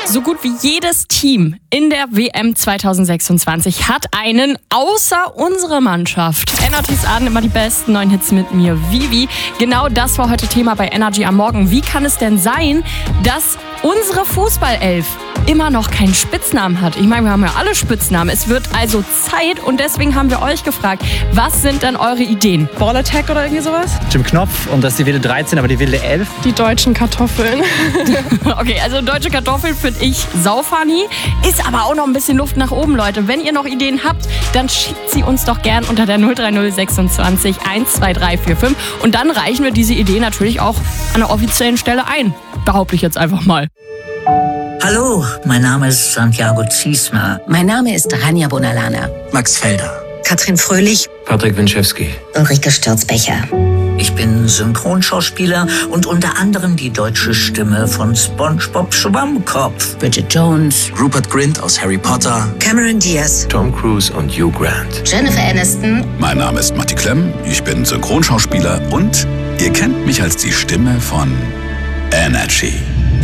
So gut wie jedes Team in der WM 2026 hat einen, außer unsere Mannschaft. Energys Abend immer die besten neuen Hits mit mir, Vivi. Genau das war heute Thema bei Energy am Morgen. Wie kann es denn sein, dass unsere Fußballelf immer noch keinen Spitznamen hat? Ich meine, wir haben ja alle Spitznamen. Es wird also Zeit und deswegen haben wir euch gefragt, was sind denn eure Ideen? Ball Attack oder irgendwie sowas? Jim Knopf und das ist die wilde 13, aber die wilde 11. Die deutschen Kartoffeln. Okay, also deutsche Kartoffeln finde ich saufunny. Ist aber auch noch ein bisschen Luft nach oben, Leute. Wenn ihr noch Ideen habt, dann schickt sie uns doch gern unter der 030 26 12345 und dann reichen wir diese Idee natürlich auch an der offiziellen Stelle ein. Behaupte ich jetzt einfach mal. Hallo, mein Name ist Santiago Ziesmer. Mein Name ist Rania Bonalana. Max Felder. Katrin Fröhlich. Patrick Winczewski. Ulrike Stürzbecher. Ich bin Synchronschauspieler und unter anderem die deutsche Stimme von SpongeBob Schwammkopf. Bridget Jones. Rupert Grint aus Harry Potter. Cameron Diaz. Tom Cruise und Hugh Grant. Jennifer Aniston. Mein Name ist Matti Klemm, ich bin Synchronschauspieler und ihr kennt mich als die Stimme von Energy.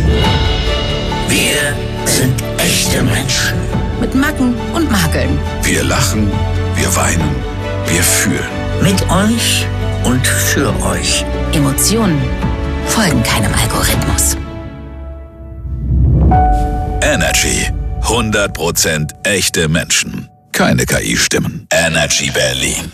Wir sind echte Menschen. Mit Macken und Makeln. Wir lachen, wir weinen, wir fühlen. Mit euch und für euch. Emotionen folgen keinem Algorithmus. Energy. 100% echte Menschen. Keine KI-Stimmen. Energy Berlin.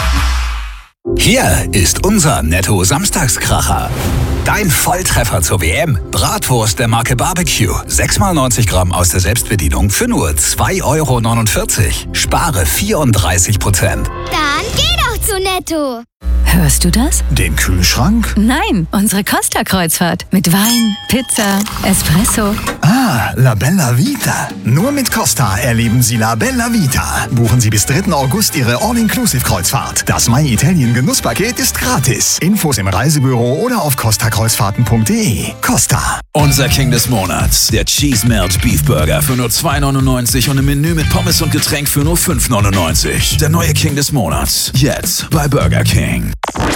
Hier ist unser Netto-Samstagskracher. Dein Volltreffer zur WM. Bratwurst der Marke Barbecue. 6x90 Gramm aus der Selbstbedienung für nur 2,49 €. Spare 34%. Dann geh doch zu Netto. Hörst du das? Den Kühlschrank? Nein, unsere Costa-Kreuzfahrt. Mit Wein, Pizza, Espresso. Ah, La Bella Vita. Nur mit Costa erleben Sie La Bella Vita. Buchen Sie bis 3. August Ihre All-Inclusive-Kreuzfahrt. Das My Italien Genusspaket ist gratis. Infos im Reisebüro oder auf costakreuzfahrten.de. Costa. Unser King des Monats. Der Cheese Melt Beef Burger für nur 2,99 € und im Menü mit Pommes und Getränk für nur 5,99 €. Der neue King des Monats. Jetzt bei Burger King.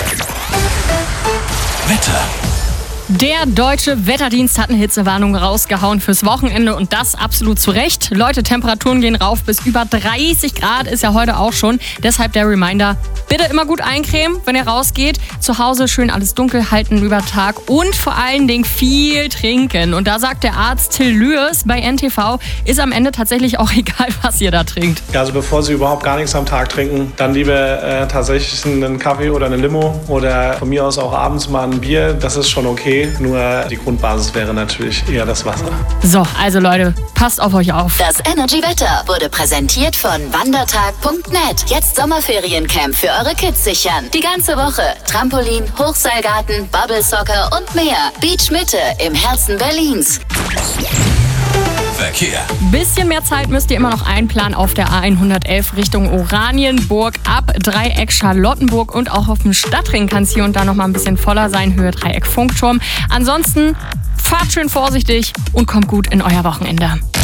Wetter. Der Deutsche Wetterdienst hat eine Hitzewarnung rausgehauen fürs Wochenende und das absolut zu Recht. Leute, Temperaturen gehen rauf bis über 30 Grad, ist ja heute auch schon. Deshalb der Reminder, bitte immer gut eincremen, wenn ihr rausgeht. Zu Hause schön alles dunkel halten über Tag und vor allen Dingen viel trinken. Und da sagt der Arzt Till Lüers bei NTV, ist am Ende tatsächlich auch egal, was ihr da trinkt. Ja, also bevor Sie überhaupt gar nichts am Tag trinken, dann lieber tatsächlich einen Kaffee oder eine Limo oder von mir aus auch abends mal ein Bier, das ist schon okay. Nur die Grundbasis wäre natürlich eher das Wasser. So, also Leute, passt auf euch auf. Das Energy-Wetter wurde präsentiert von Wandertag.net. Jetzt Sommerferiencamp für eure Kids sichern. Die ganze Woche. Trampolin, Hochseilgarten, Bubble Soccer und mehr. Beach Mitte im Herzen Berlins. Verkehr. Bisschen mehr Zeit müsst ihr immer noch einplanen auf der A111 Richtung Oranienburg ab Dreieck Charlottenburg und auch auf dem Stadtring kann es hier und da noch mal ein bisschen voller sein, Höhe Dreieck Funkturm. Ansonsten fahrt schön vorsichtig und kommt gut in euer Wochenende.